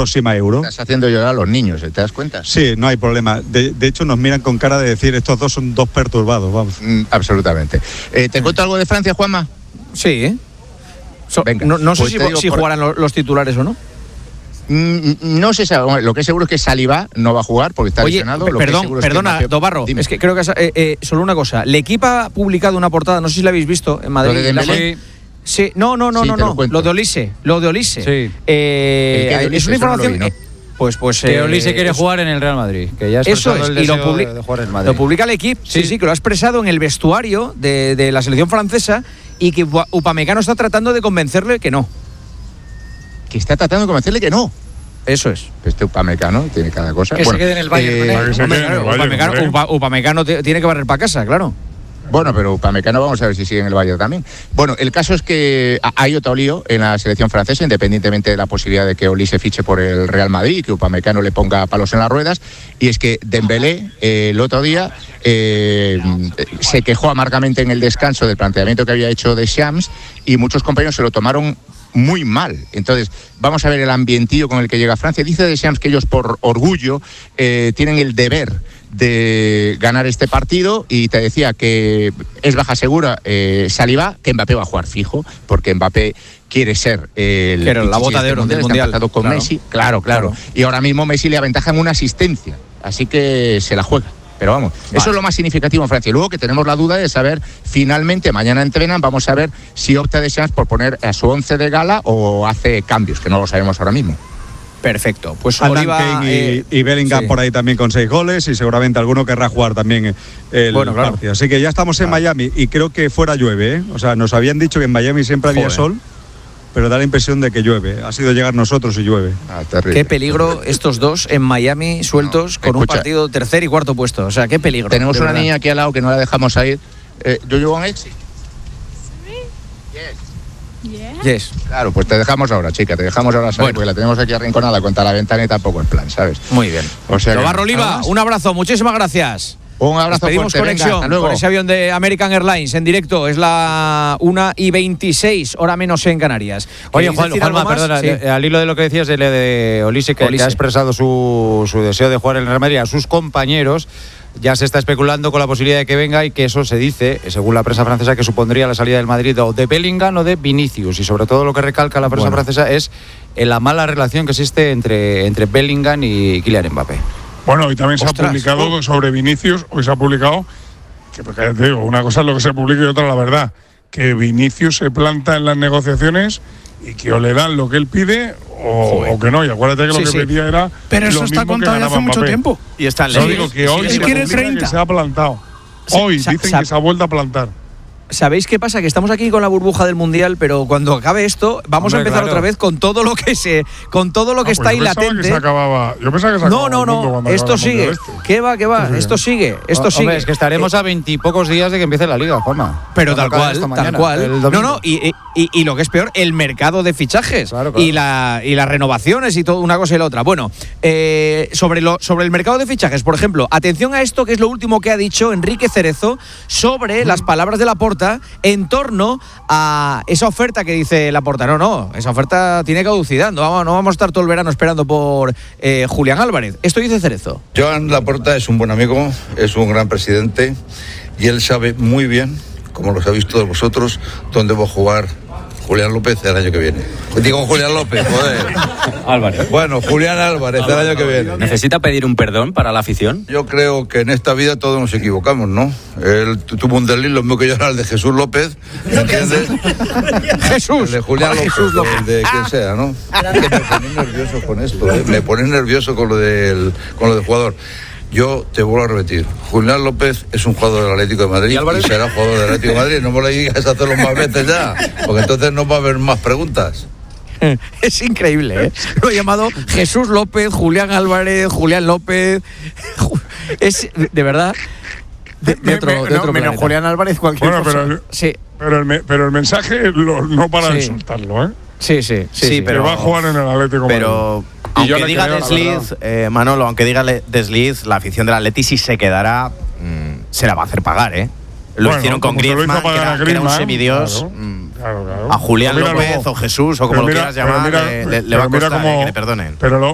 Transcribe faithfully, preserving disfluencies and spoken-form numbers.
próxima Euro. Estás haciendo llorar a los niños, ¿te das cuenta? Sí, no hay problema. De, de hecho, nos miran con cara de decir, estos dos son dos perturbados, vamos. Mm, absolutamente. Eh, ¿Te cuento algo de Francia, Juanma? Sí, ¿eh? So, Venga, no no sé pues si, te digo si por- jugarán los, los titulares o no. Mm, no se sabe. Lo que es seguro es que Saliba no va a jugar porque está Oye, lesionado. Lo que es perdón, seguro es que perdona, Mbappé- Dobarro, Dime. es que creo que has- eh, eh, solo una cosa. El equipo ha publicado una portada, no sé si la habéis visto en Madrid. ¿Lo de Dembélé? La- Sí, no, no, no, Sí, no, te lo no. cuento. Lo de Olise, lo de Olise. Sí. Eh, ¿El qué de Olise? es una Eso no lo información. vi, ¿no? eh, pues, pues. Que eh, Olise quiere es- jugar en el Real Madrid, que ya ha Eso expresado es, el y lo, deseo publi- de, de jugar en el Madrid. lo publica el equipo, sí. sí, Sí. que lo ha expresado en el vestuario de, de la selección francesa y que Upa- Upamecano está tratando de convencerle que no. Que está tratando de convencerle que no. Eso es. Este Upamecano tiene cada cosa. Que se quede en el Bayern con él. Para que se Hombre, quede en el claro, Bayern, Upamecano, hombre. Upa- Upamecano te- tiene que barrer para casa, claro. Bueno, pero Upamecano vamos a ver si sigue en el Bayern también. Bueno, el caso es que ha- hay otro lío en la selección francesa, independientemente de la posibilidad de que Olise fiche por el Real Madrid y que Upamecano le ponga palos en las ruedas, y es que Dembélé eh, el otro día eh, se quejó amargamente en el descanso del planteamiento que había hecho Deschamps y muchos compañeros se lo tomaron muy mal. Entonces, vamos a ver el ambientillo con el que llega Francia. Dice Deschamps que ellos por orgullo eh, tienen el deber de ganar este partido y te decía que es baja segura eh, Saliba, que Mbappé va a jugar fijo, porque Mbappé quiere ser el Quiere la pichichi bota de este oro del está Mundial. empatado con Claro. Messi, claro, claro, Claro. Y ahora mismo Messi le aventaja en una asistencia, así que se la juega. Pero vamos, Vale. eso es lo más significativo en Francia. Y luego que tenemos la duda de saber, finalmente, mañana entrenan, vamos a ver si opta Deschamps por poner a su once de gala o hace cambios, que no lo sabemos ahora mismo. Perfecto. Pues Andan Oliva, Kane y, eh, y Bellingham sí. por ahí también con seis goles y seguramente alguno querrá jugar también el Bueno, claro. partido. Así que ya estamos en Miami y creo que fuera llueve, ¿eh? O sea, nos habían dicho que en Miami siempre había Joder. sol, pero da la impresión de que llueve. Ha sido llegar nosotros y llueve. Ah, terrible. Qué peligro estos dos en Miami sueltos No, con un escucha. partido tercer y cuarto puesto. O sea, qué peligro. Tenemos de una verdad. niña aquí al lado que no la dejamos ir. Eh, ¿Do you want it? Yes. Claro, pues te dejamos ahora, chica, te dejamos ahora salir, Bueno. porque la tenemos aquí arrinconada contra la ventana y tampoco en plan, ¿sabes? Muy bien. O sea que- Dobarro Oliva, ¿Algo más? un abrazo, muchísimas gracias. Un abrazo Pedimos fuerte, venga, conexión hasta luego. con ese avión de American Airlines en directo. Es la una y veintiséis, hora menos en Canarias. Oye, ¿Queréis Juan, decir Juanma, algo más? perdona, Sí. de- al hilo de lo que decías de, de Olise, que, que Olise. ha expresado su, su deseo de jugar en el Real Madrid a sus compañeros, ya se está especulando con la posibilidad de que venga y que eso se dice, según la prensa francesa, que supondría la salida del Madrid o de Bellingham o de Vinicius. Y sobre todo lo que recalca la prensa Bueno. francesa es eh, la mala relación que existe entre, entre Bellingham y Kylian Mbappé. Bueno, y también se Ostras. ha publicado sobre Vinicius, hoy se ha publicado, que porque ya te digo, una cosa es lo que se publica y otra la verdad, que Vinicius se planta en las negociaciones y que o le dan lo que él pide o, o que no. Y acuérdate que lo Sí, que sí. pedía era. Pero eso lo está mismo que contado ya hace ganaba mucho Mbappé. tiempo. Y está Yo digo que hoy Él se quiere publica treinta. que se ha plantado. Sí, Hoy sa- dicen sa- que se ha vuelto a plantar. ¿Sabéis qué pasa? Que estamos aquí con la burbuja del Mundial, pero cuando acabe esto, vamos Hombre, a empezar claro. otra vez con todo lo que se, con todo lo que Ah, está pues ahí yo pensaba latente. Que se acababa, yo pensaba que se No, acababa no, el mundo no. cuando Esto acabara el sigue. Mundial este. ¿Qué va, qué va? Esto sigue. Esto O- sigue. Hombre, es que estaremos Eh, a veintipocos días de que empiece la liga, Juanma. Pero tal Cuando acabe cual, esto tal mañana, cual. el No, domingo. no, y, y, y lo que es peor, el mercado de fichajes Claro, claro. Y, la, y las renovaciones y todo, una cosa y la otra. Bueno, eh, sobre, lo, sobre el mercado de fichajes, por ejemplo, atención a esto, que es lo último que ha dicho Enrique Cerezo sobre las palabras de Laporta en torno a esa oferta que dice Laporta. No, no, esa oferta tiene caducidad. No vamos, no vamos a estar todo el verano esperando por eh, Julián Álvarez. Esto dice Cerezo. Joan Laporta es un buen amigo, es un gran presidente y él sabe muy bien, como lo sabéis todos vosotros, dónde va a jugar Julián López el año que viene. Digo Julián López, joder. Álvarez. Bueno, Julián Álvarez el año que viene. ¿Necesita pedir un perdón para la afición? Yo creo que en esta vida todos nos equivocamos, ¿no? Él tu- tuvo un desliz, lo mismo que yo era el de Jesús López, ¿me entiendes? Jesús. El de Julián López, Jesús López. el de quien sea, ¿no? Que me pones nervioso con esto, ¿eh? Me pones nervioso con lo del, con lo del jugador. Yo te vuelvo a repetir, Julián López es un jugador del Atlético de Madrid y, será jugador del Atlético de Madrid. No me lo digas a hacerlo más veces ya, porque entonces no va a haber más preguntas. Es increíble, ¿eh? Lo he llamado Jesús López, Julián Álvarez, Julián López. Es, de verdad, de, de otro, de no, otro menos planeta. Julián Álvarez, cualquier Bueno, cosa. pero, el- Sí, pero, el, me- pero el mensaje lo- no para de Sí. soltarlo, ¿eh? sí, sí. sí, Sí, sí. pero- que va a jugar en el Atlético de Pero Madrid. Y yo aunque le diga creo, la desliz, eh, Manolo, aunque diga le- desliz, la afición del Atleti si se quedara, mm, se la va a hacer pagar, ¿eh? Lo Bueno, hicieron con como se lo hizo Griezmann, que pagar era, a que era un Griezmann, semidios. claro. mm, Claro, claro. A Julián Pero mira López luego- o Jesús o como pero lo mira- quieras pero llamar, mira- le, le- le pero va a mira costar cómo- eh, que le perdonen. Pero lo,